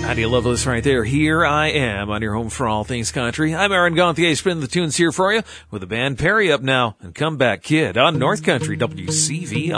How do you love this right there? Here I am on your home for all things country. I'm Aaron Gonthier, spinning the tunes here for you with the band Perry up now and Come Back Kid on North Country WCVI.